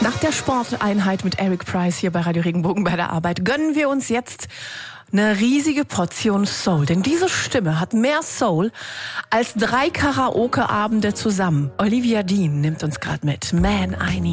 Nach der Sporteinheit mit Eric Price hier bei Radio Regenbogen bei der Arbeit gönnen wir uns jetzt eine riesige Portion Soul. Denn diese Stimme hat mehr Soul als 3 Karaoke-Abende zusammen. Olivia Dean nimmt uns gerade mit. Man, I Need